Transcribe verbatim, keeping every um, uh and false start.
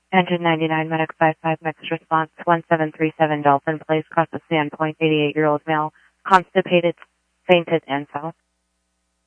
Engine ninety-nine, Medic five five, mixed response, one seven three seven Dolphin Place, cross the Sandpoint, eighty-eight-year-old male, constipated, fainted, and fell.